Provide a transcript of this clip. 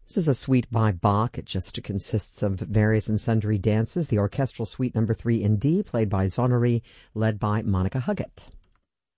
This is a suite by Bach. It just consists of various and sundry dances. The orchestral suite number 3 in D, played by Zonnery, led by Monica Huggett.